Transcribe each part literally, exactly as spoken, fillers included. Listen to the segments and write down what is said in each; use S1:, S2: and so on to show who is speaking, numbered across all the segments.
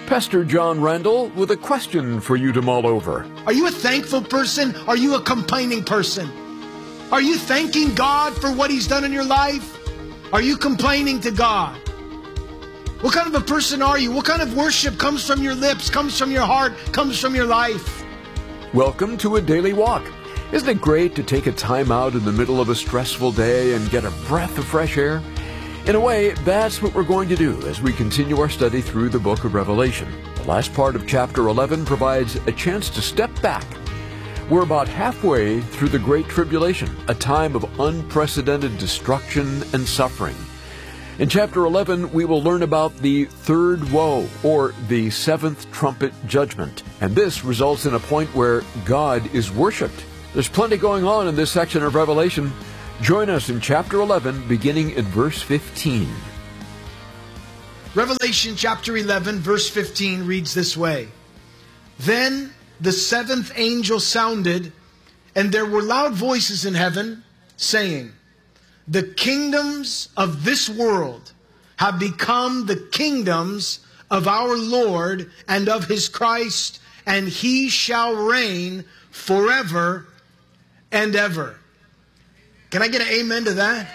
S1: Pastor John Randall with a question for you to mull over.
S2: Are you a thankful person? Are you a complaining person? Are you thanking God for what He's done in your life? Are you complaining to God? What kind of a person are you? What kind of worship comes from your lips, comes from your heart, comes from your life?
S1: Welcome to A Daily Walk. Isn't it great to take a time out in the middle of a stressful day and get a breath of fresh air? In a way, that's what we're going to do as we continue our study through the book of Revelation. The last part of chapter eleven provides a chance to step back. We're about halfway through the Great Tribulation, a time of unprecedented destruction and suffering. In chapter eleven, we will learn about the third woe, or the seventh trumpet judgment. And this results in a point where God is worshipped. There's plenty going on in this section of Revelation. Join us in chapter eleven, beginning in verse fifteen.
S2: Revelation chapter eleven, verse fifteen reads this way. Then the seventh angel sounded, and there were loud voices in heaven, saying, the kingdoms of this world have become the kingdoms of our Lord and of His Christ, and He shall reign forever and ever. Can I get an amen to that?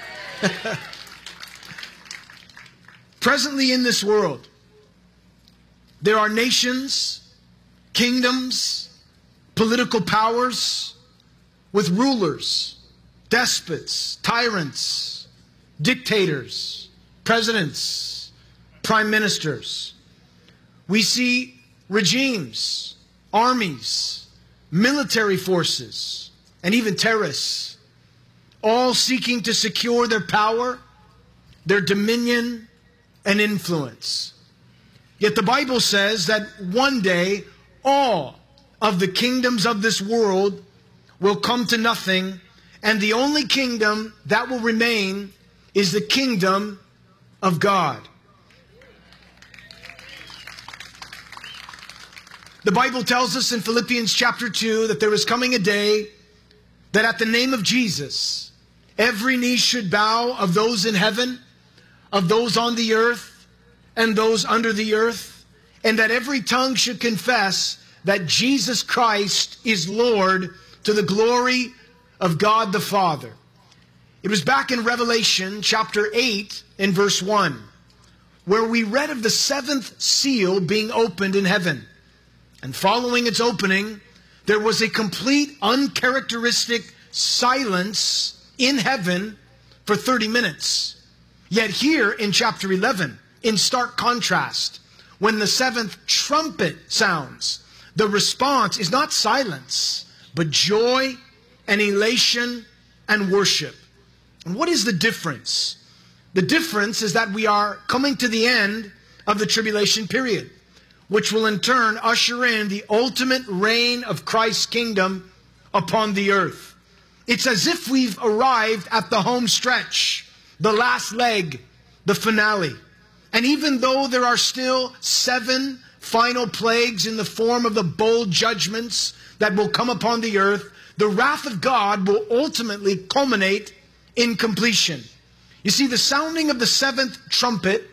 S2: Presently in this world, there are nations, kingdoms, political powers with rulers, despots, tyrants, dictators, presidents, prime ministers. We see regimes, armies, military forces, and even terrorists, all seeking to secure their power, their dominion, and influence. Yet the Bible says that one day all of the kingdoms of this world will come to nothing, and the only kingdom that will remain is the kingdom of God. The Bible tells us in Philippians chapter two that there is coming a day that at the name of Jesus, every knee should bow, of those in heaven, of those on the earth, and those under the earth, and that every tongue should confess that Jesus Christ is Lord, to the glory of God the Father. It was back in Revelation chapter eight in verse one, where we read of the seventh seal being opened in heaven. And following its opening, there was a complete uncharacteristic silence in heaven for thirty minutes. Yet here in chapter eleven, in stark contrast, when the seventh trumpet sounds, the response is not silence, but joy and elation and worship. And what is the difference? The difference is that we are coming to the end of the tribulation period, which will in turn usher in the ultimate reign of Christ's kingdom upon the earth. It's as if we've arrived at the home stretch, the last leg, the finale. And even though there are still seven final plagues in the form of the bold judgments that will come upon the earth, the wrath of God will ultimately culminate in completion. You see, the sounding of the seventh trumpet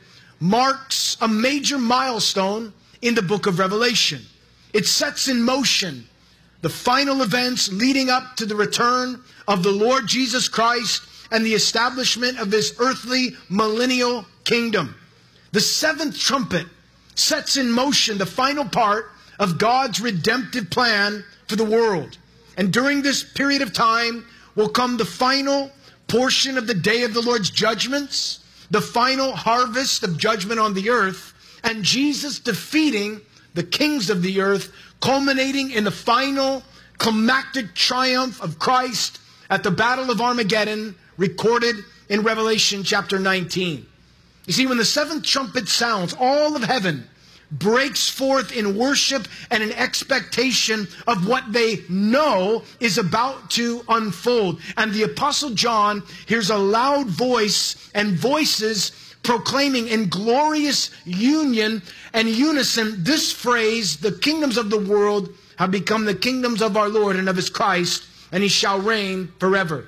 S2: marks a major milestone in the book of Revelation. It sets in motion the final events leading up to the return of the Lord Jesus Christ and the establishment of His earthly millennial kingdom. The seventh trumpet sets in motion the final part of God's redemptive plan for the world. And during this period of time will come the final portion of the day of the Lord's judgments, the final harvest of judgment on the earth, and Jesus defeating the kings of the earth, culminating in the final climactic triumph of Christ at the Battle of Armageddon, recorded in Revelation chapter nineteen. You see, when the seventh trumpet sounds, all of heaven breaks forth in worship and in expectation of what they know is about to unfold. And the Apostle John hears a loud voice and voices proclaiming in glorious union and unison this phrase, the kingdoms of the world have become the kingdoms of our Lord and of His Christ, and He shall reign forever.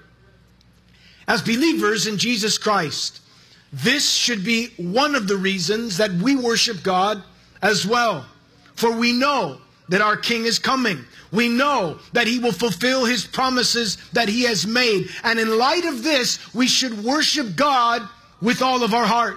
S2: As believers in Jesus Christ, this should be one of the reasons that we worship God as well. For we know that our King is coming. We know that he will fulfill his promises that he has made. And in light of this, we should worship God with all of our heart.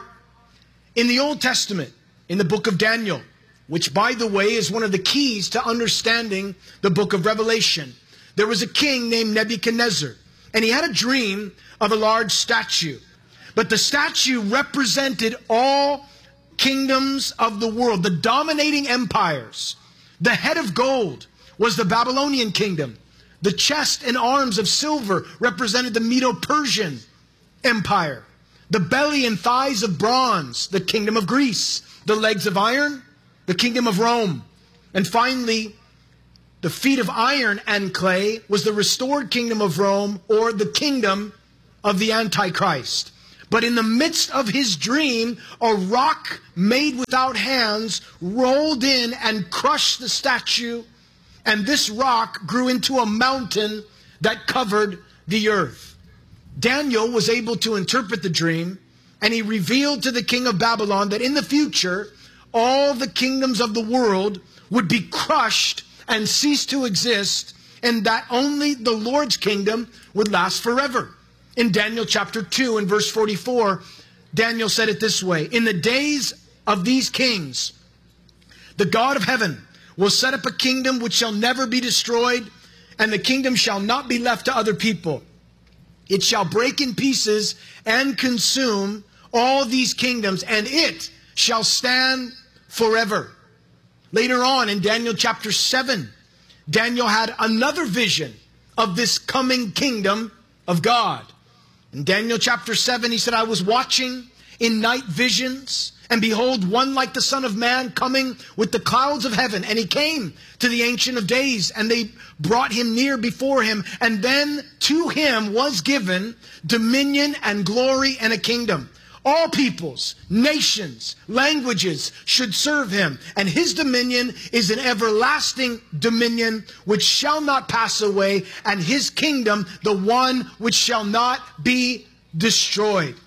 S2: In the Old Testament, in the book of Daniel, which, by the way, is one of the keys to understanding the book of Revelation, there was a king named Nebuchadnezzar, and he had a dream of a large statue. But the statue represented all kingdoms of the world, the dominating empires. The head of gold was the Babylonian kingdom. The chest and arms of silver represented the Medo-Persian empire. The belly and thighs of bronze, the kingdom of Greece. The legs of iron, the kingdom of Rome. And finally, the feet of iron and clay was the restored kingdom of Rome, or the kingdom of the Antichrist. But in the midst of his dream, a rock made without hands rolled in and crushed the statue. And this rock grew into a mountain that covered the earth. Daniel was able to interpret the dream, and he revealed to the king of Babylon that in the future, all the kingdoms of the world would be crushed and cease to exist, and that only the Lord's kingdom would last forever. In Daniel chapter two and verse forty-four, Daniel said it this way: in the days of these kings, the God of heaven will set up a kingdom which shall never be destroyed, and the kingdom shall not be left to other people. It shall break in pieces and consume all these kingdoms, and it shall stand forever. Later on in Daniel chapter seven, Daniel had another vision of this coming kingdom of God. In Daniel chapter seven, he said, I was watching in night visions, and behold, one like the Son of Man coming with the clouds of heaven. And he came to the Ancient of Days, and they brought him near before him. And then to him was given dominion and glory and a kingdom. All peoples, nations, languages should serve him. And his dominion is an everlasting dominion which shall not pass away, and his kingdom the one which shall not be destroyed.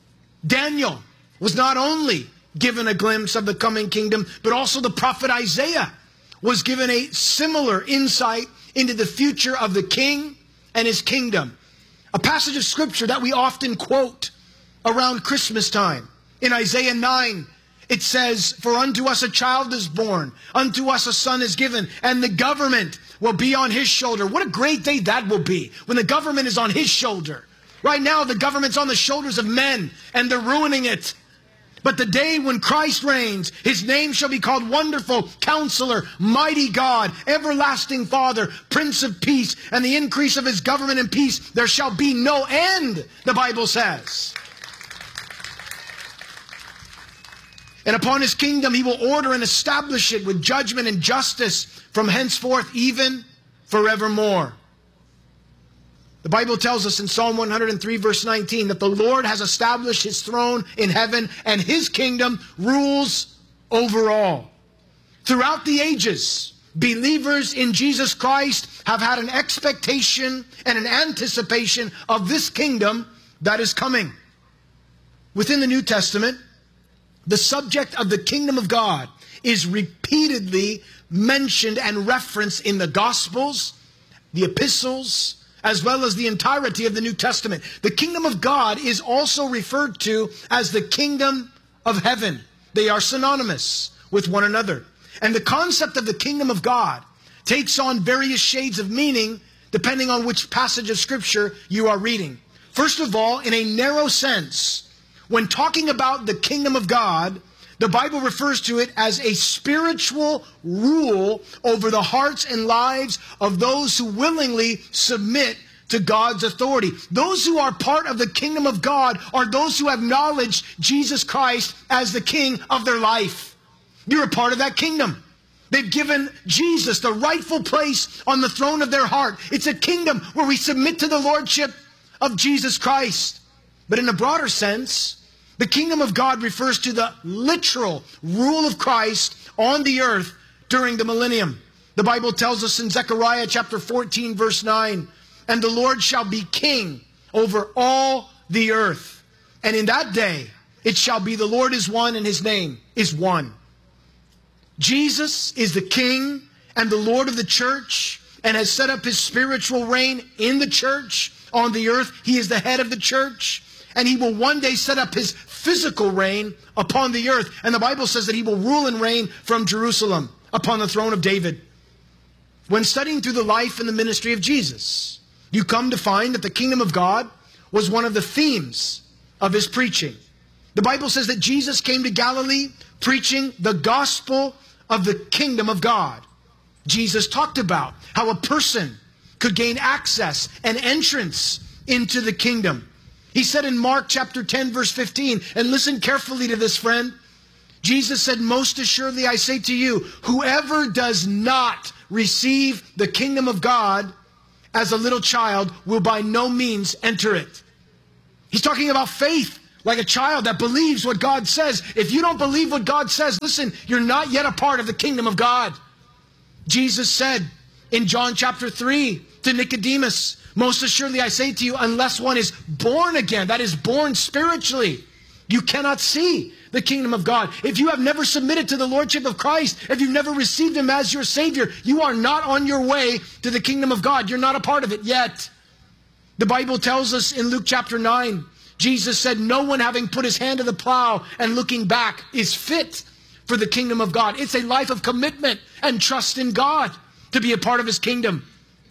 S2: Daniel was not only given a glimpse of the coming kingdom, but also the prophet Isaiah was given a similar insight into the future of the king and his kingdom. A passage of scripture that we often quote around Christmas time. In Isaiah nine, it says, for unto us a child is born, unto us a son is given, and the government will be on his shoulder. What a great day that will be, when the government is on his shoulder. Right now, the government's on the shoulders of men, and they're ruining it. But the day when Christ reigns, his name shall be called Wonderful, Counselor, Mighty God, Everlasting Father, Prince of Peace, and the increase of his government and peace there shall be no end, the Bible says. And upon his kingdom he will order and establish it with judgment and justice from henceforth even forevermore. The Bible tells us in Psalm one hundred three verse nineteen that the Lord has established his throne in heaven, and his kingdom rules over all. Throughout the ages, believers in Jesus Christ have had an expectation and an anticipation of this kingdom that is coming. Within the New Testament, the subject of the kingdom of God is repeatedly mentioned and referenced in the Gospels, the epistles, as well as the entirety of the New Testament. The kingdom of God is also referred to as the kingdom of heaven. They are synonymous with one another. And the concept of the kingdom of God takes on various shades of meaning depending on which passage of Scripture you are reading. First of all, in a narrow sense, when talking about the kingdom of God, the Bible refers to it as a spiritual rule over the hearts and lives of those who willingly submit to God's authority. Those who are part of the kingdom of God are those who have acknowledged Jesus Christ as the King of their life. You're a part of that kingdom. They've given Jesus the rightful place on the throne of their heart. It's a kingdom where we submit to the lordship of Jesus Christ. But in a broader sense, the kingdom of God refers to the literal rule of Christ on the earth during the millennium. The Bible tells us in Zechariah chapter fourteen verse nine, and the Lord shall be king over all the earth. And in that day it shall be the Lord is one and his name is one. Jesus is the King and the Lord of the church and has set up his spiritual reign in the church on the earth. He is the head of the church, and he will one day set up his physical reign upon the earth. And the Bible says that he will rule and reign from Jerusalem upon the throne of David. When studying through the life and the ministry of Jesus, you come to find that the kingdom of God was one of the themes of his preaching. The Bible says that Jesus came to Galilee preaching the gospel of the kingdom of God. Jesus talked about how a person could gain access and entrance into the kingdom. He said in Mark chapter ten, verse fifteen, and listen carefully to this, friend. Jesus said, "Most assuredly I say to you, whoever does not receive the kingdom of God as a little child will by no means enter it." He's talking about faith, like a child that believes what God says. If you don't believe what God says, listen, you're not yet a part of the kingdom of God. Jesus said in John chapter three to Nicodemus, "Most assuredly I say to you, unless one is born again," that is born spiritually, "you cannot see the kingdom of God." If you have never submitted to the lordship of Christ, if you've never received him as your Savior, you are not on your way to the kingdom of God. You're not a part of it yet. The Bible tells us in Luke chapter nine, Jesus said, "No one having put his hand to the plow and looking back is fit for the kingdom of God." It's a life of commitment and trust in God to be a part of his kingdom.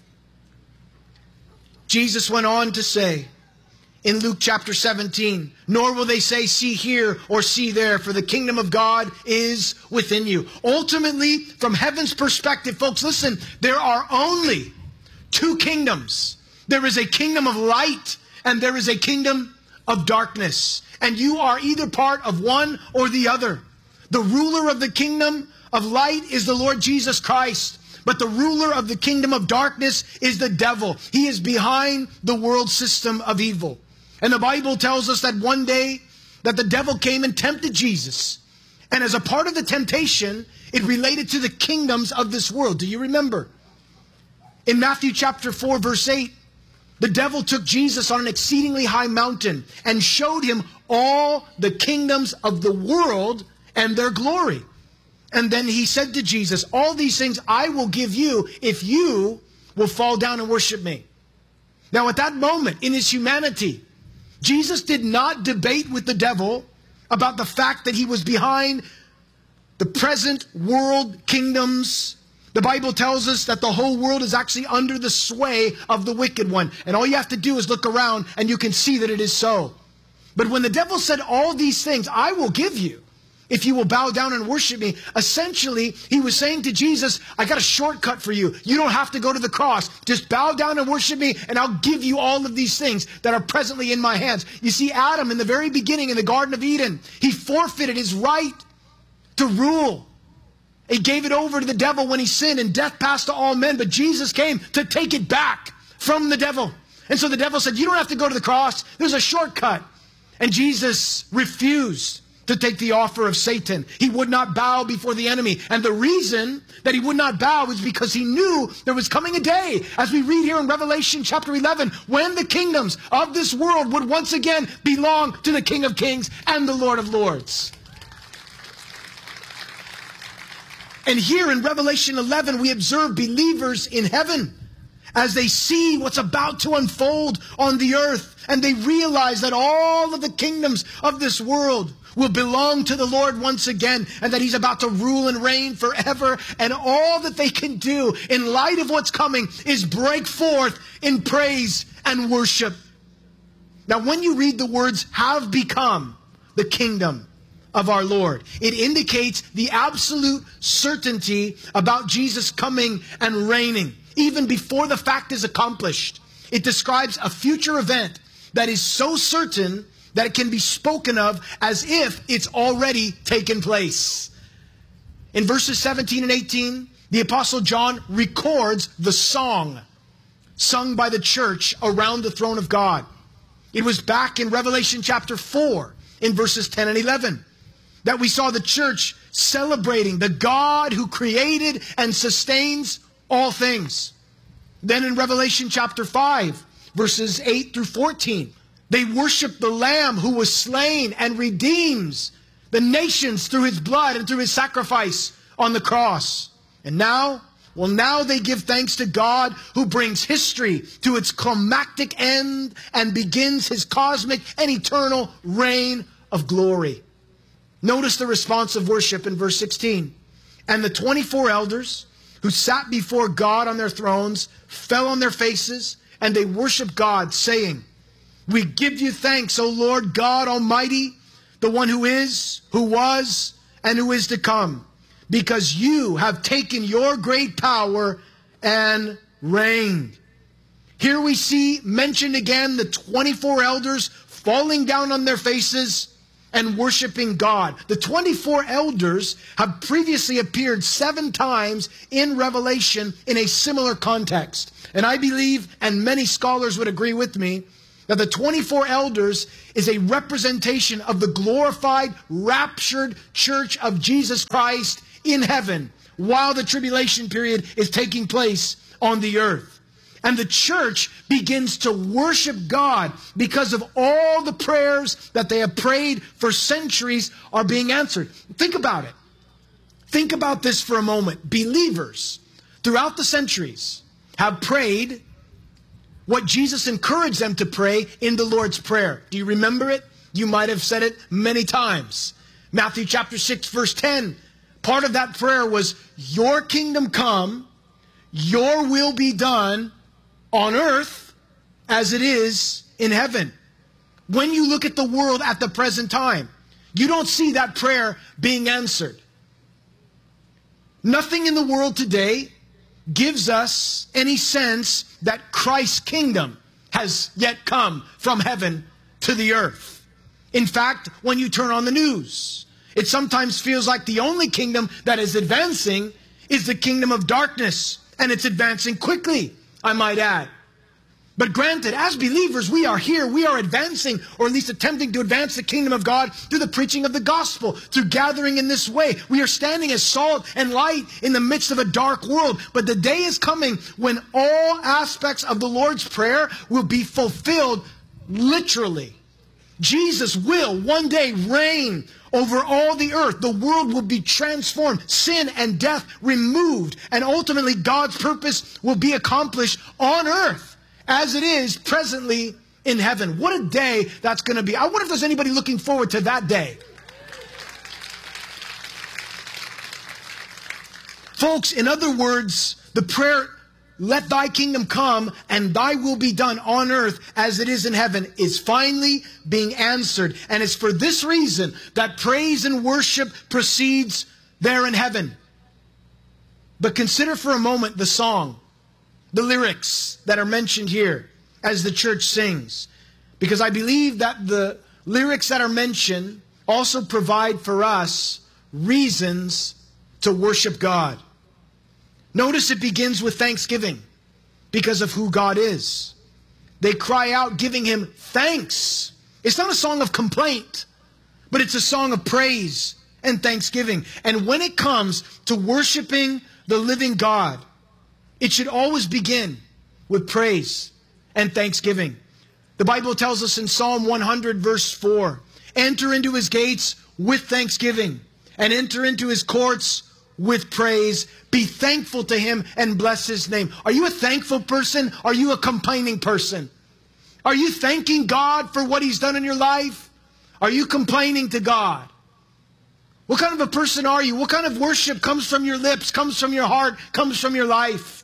S2: Jesus went on to say in Luke chapter seventeen, "Nor will they say, 'See here,' or 'See there,' for the kingdom of God is within you." Ultimately, from heaven's perspective, folks, listen, there are only two kingdoms. There is a kingdom of light and there is a kingdom of darkness. And you are either part of one or the other. The ruler of the kingdom of light is the Lord Jesus Christ. But the ruler of the kingdom of darkness is the devil. He is behind the world system of evil. And the Bible tells us that one day that the devil came and tempted Jesus. And as a part of the temptation, it related to the kingdoms of this world. Do you remember? In Matthew chapter four, verse eight, the devil took Jesus on an exceedingly high mountain and showed him all the kingdoms of the world and their glory. And then he said to Jesus, "All these things I will give you if you will fall down and worship me." Now at that moment in his humanity, Jesus did not debate with the devil about the fact that he was behind the present world kingdoms. The Bible tells us that the whole world is actually under the sway of the wicked one. And all you have to do is look around and you can see that it is so. But when the devil said, "All these things I will give you if you will bow down and worship me," essentially he was saying to Jesus, "I got a shortcut for you. You don't have to go to the cross. Just bow down and worship me and I'll give you all of these things that are presently in my hands." You see, Adam in the very beginning in the Garden of Eden, he forfeited his right to rule. He gave it over to the devil when he sinned, and death passed to all men. But Jesus came to take it back from the devil. And so the devil said, "You don't have to go to the cross. There's a shortcut." And Jesus refused to take the offer of Satan. He would not bow before the enemy. And the reason that he would not bow was because he knew there was coming a day, as we read here in Revelation chapter eleven, when the kingdoms of this world would once again belong to the King of Kings and the Lord of Lords. And here in Revelation eleven, we observe believers in heaven as they see what's about to unfold on the earth. And they realize that all of the kingdoms of this world will belong to the Lord once again. And that he's about to rule and reign forever. And all that they can do in light of what's coming is break forth in praise and worship. Now, when you read the words, "have become the kingdom of our Lord," it indicates the absolute certainty about Jesus coming and reigning, even before the fact is accomplished. It describes a future event that is so certain that it can be spoken of as if it's already taken place. In verses seventeen and eighteen, the Apostle John records the song sung by the church around the throne of God. It was back in Revelation chapter four, in verses ten and eleven. That we saw the church celebrating the God who created and sustains all things. Then in Revelation chapter five, verses eight through fourteen, they worship the Lamb who was slain and redeems the nations through his blood and through his sacrifice on the cross. And now, well, now they give thanks to God who brings history to its climactic end and begins his cosmic and eternal reign of glory. Notice the response of worship in verse sixteen. And the twenty-four elders who sat before God on their thrones fell on their faces, and they worshiped God, saying, we give you thanks, O Lord God Almighty, the one who is, who was, and who is to come, because you have taken your great power and reigned. Here we see mentioned again the twenty-four elders falling down on their faces and worshiping God. The twenty-four elders have previously appeared seven times in Revelation in a similar context. And I believe, and many scholars would agree with me, that the twenty-four elders is a representation of the glorified, raptured church of Jesus Christ in heaven, while the tribulation period is taking place on the earth. And the church begins to worship God because of all the prayers that they have prayed for centuries are being answered. Think about it. Think about this for a moment. Believers throughout the centuries have prayed what Jesus encouraged them to pray in the Lord's Prayer. Do you remember it? You might have said it many times. Matthew chapter six, verse ten. Part of that prayer was, your kingdom come, your will be done on earth as it is in heaven. When you look at the world at the present time, you don't see that prayer being answered. Nothing in the world today gives us any sense that Christ's kingdom has yet come from heaven to the earth. In fact, when you turn on the news, it sometimes feels like the only kingdom that is advancing is the kingdom of darkness, and it's advancing quickly, I might add. But granted, as believers, we are here, we are advancing, or at least attempting to advance the kingdom of God through the preaching of the gospel, through gathering in this way. We are standing as salt and light in the midst of a dark world. But the day is coming when all aspects of the Lord's Prayer will be fulfilled literally. Jesus will one day reign over all the earth. The world will be transformed, sin and death removed, and ultimately God's purpose will be accomplished on earth as it is presently in heaven. What a day that's going to be. I wonder if there's anybody looking forward to that day. Folks, in other words, the prayer, let thy kingdom come and thy will be done on earth as it is in heaven, is finally being answered. And it's for this reason that praise and worship proceeds there in heaven. But consider for a moment the song, the lyrics that are mentioned here as the church sings. Because I believe that the lyrics that are mentioned also provide for us reasons to worship God. Notice it begins with thanksgiving because of who God is. They cry out giving him thanks. It's not a song of complaint, but it's a song of praise and thanksgiving. And when it comes to worshiping the living God, it should always begin with praise and thanksgiving. The Bible tells us in Psalm one hundred verse four, enter into his gates with thanksgiving and enter into his courts with praise. Be thankful to him and bless his name. Are you a thankful person? Are you a complaining person? Are you thanking God for what he's done in your life? Are you complaining to God? What kind of a person are you? What kind of worship comes from your lips, comes from your heart, comes from your life?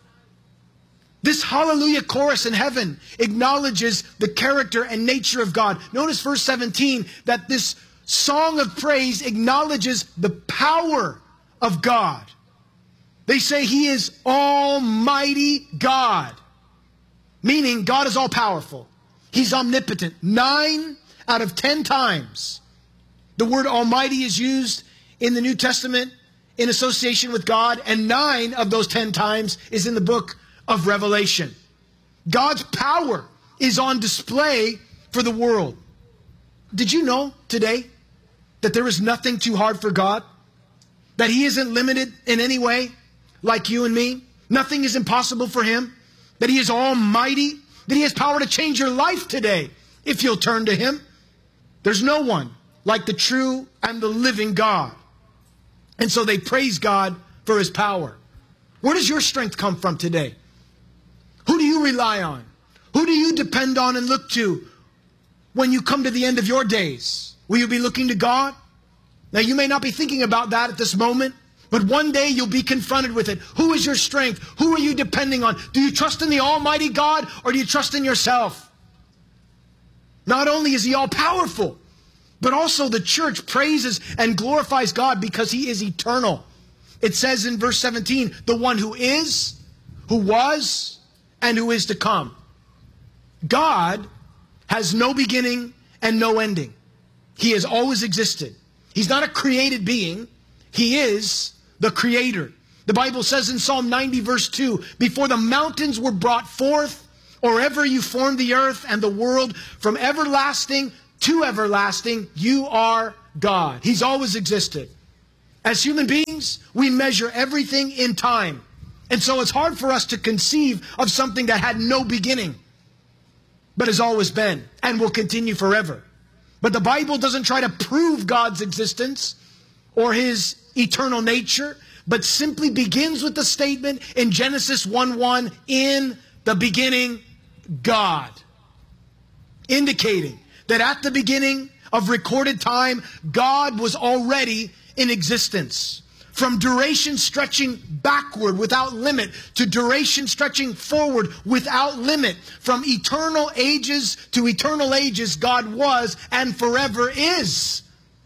S2: This hallelujah chorus in heaven acknowledges the character and nature of God. Notice verse seventeen, that this song of praise acknowledges the power of God. They say he is Almighty God, meaning God is all powerful. He's omnipotent. Nine out of ten times the word Almighty is used in the New Testament in association with God, and nine of those ten times is in the book of Revelation. God's power is on display for the world. Did you know today that there is nothing too hard for God? That he isn't limited in any way like you and me? Nothing is impossible for him? That he is almighty? That he has power to change your life today if you'll turn to him? There's no one like the true and the living God. And so they praise God for his power. Where does your strength come from today? Who do you rely on? Who do you depend on and look to when you come to the end of your days? Will you be looking to God? Now, you may not be thinking about that at this moment, but one day you'll be confronted with it. Who is your strength? Who are you depending on? Do you trust in the Almighty God, or do you trust in yourself? Not only is he all-powerful, but also the church praises and glorifies God because he is eternal. It says in verse seventeen, the one who is, who was, and who is to come. God has no beginning and no ending. He has always existed. He's not a created being. He is the creator. The Bible says in Psalm ninety verse two, before the mountains were brought forth, or ever you formed the earth and the world, from everlasting to everlasting, you are God. He's always existed. As human beings, we measure everything in time. And so it's hard for us to conceive of something that had no beginning, but has always been and will continue forever. But the Bible doesn't try to prove God's existence or his eternal nature, but simply begins with the statement in Genesis one one, in the beginning, God. Indicating that at the beginning of recorded time, God was already in existence. From duration stretching backward without limit to duration stretching forward without limit. From eternal ages to eternal ages, God was and forever is.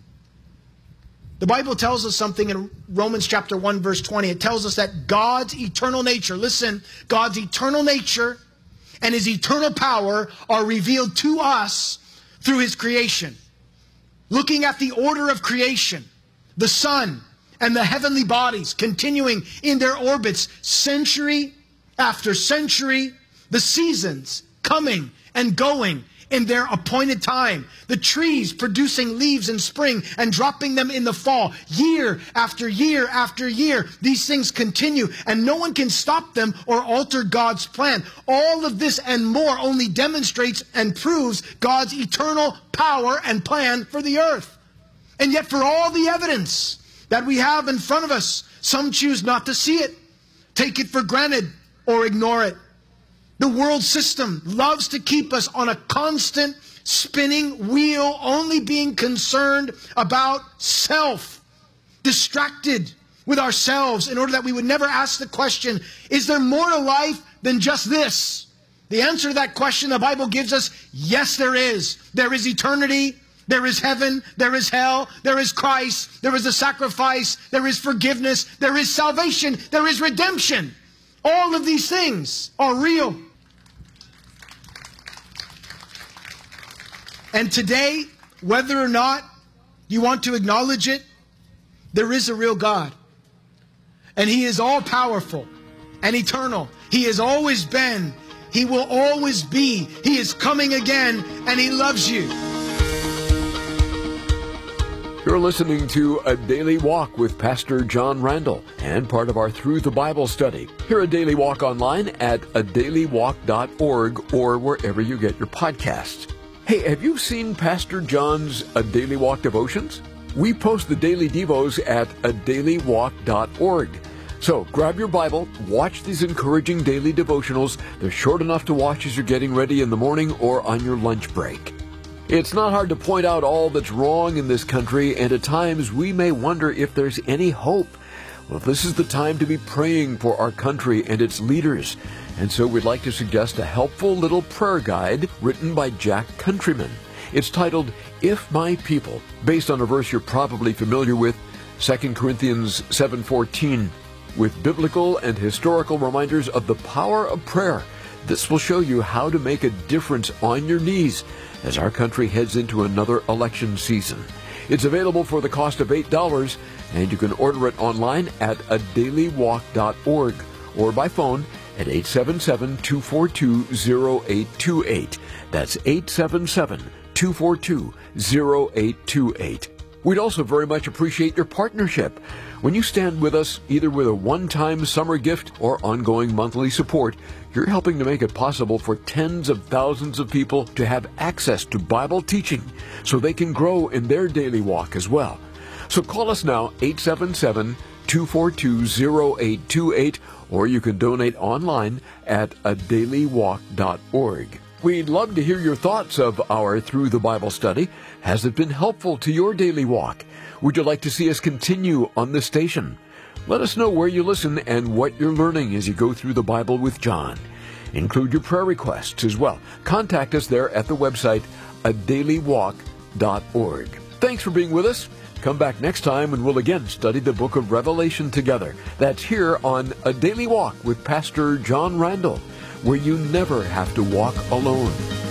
S2: The Bible tells us something in Romans chapter one verse twenty. It tells us that God's eternal nature, listen, God's eternal nature and his eternal power are revealed to us through his creation. Looking at the order of creation, the sun and the heavenly bodies continuing in their orbits century after century, the seasons coming and going in their appointed time, the trees producing leaves in spring and dropping them in the fall, year after year after year. These things continue and no one can stop them or alter God's plan. All of this and more only demonstrates and proves God's eternal power and plan for the earth. And yet for all the evidence that we have in front of us, some choose not to see it, take it for granted, or ignore it. The world system loves to keep us on a constant spinning wheel, only being concerned about self, distracted with ourselves in order that we would never ask the question, is there more to life than just this? The answer to that question the Bible gives us, yes there is. There is eternity. There is heaven, there is hell, there is Christ, there is a sacrifice, there is forgiveness, there is salvation, there is redemption. All of these things are real. And today, whether or not you want to acknowledge it, there is a real God. And he is all powerful and eternal. He has always been. He will always be. He is coming again and he loves you.
S1: You're listening to A Daily Walk with Pastor John Randall and part of our Through the Bible study. Hear A Daily Walk online at a daily walk dot org or wherever you get your podcasts. Hey, have you seen Pastor John's A Daily Walk devotions? We post the daily devos at a daily walk dot org. So grab your Bible, watch these encouraging daily devotionals. They're short enough to watch as you're getting ready in the morning or on your lunch break. It's not hard to point out all that's wrong in this country, and at times we may wonder if there's any hope. Well, this is the time to be praying for our country and its leaders. And so we'd like to suggest a helpful little prayer guide written by Jack Countryman. It's titled, If My People, based on a verse you're probably familiar with, Second Corinthians seven fourteen, with biblical and historical reminders of the power of prayer. This will show you how to make a difference on your knees as our country heads into another election season. It's available for the cost of eight dollars, and you can order it online at a daily walk dot org or by phone at eight seven seven, two four two, zero eight two eight. That's eight seven seven, two four two, zero eight two eight. We'd also very much appreciate your partnership. When you stand with us, either with a one-time summer gift or ongoing monthly support, you're helping to make it possible for tens of thousands of people to have access to Bible teaching so they can grow in their daily walk as well. So call us now, eight seven seven, two four two, zero eight two eight, or you can donate online at a daily walk dot org. We'd love to hear your thoughts of our Through the Bible study. Has it been helpful to your daily walk? Would you like to see us continue on this station? Let us know where you listen and what you're learning as you go through the Bible with John. Include your prayer requests as well. Contact us there at the website a daily walk dot org. Thanks for being with us. Come back next time and we'll again study the book of Revelation together. That's here on A Daily Walk with Pastor John Randall, where you never have to walk alone.